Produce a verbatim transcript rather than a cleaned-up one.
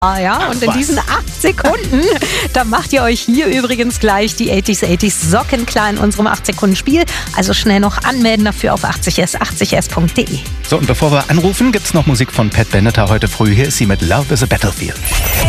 Ja, und in diesen acht Sekunden, da macht ihr euch hier übrigens gleich die achtziger achtziger Socken klar in unserem acht Sekunden Spiel. Also schnell noch anmelden dafür auf achtzig s achtzig s punkt de. So, und bevor wir anrufen, gibt's noch Musik von Pat Benatar heute früh. Hier ist sie mit Love is a Battlefield.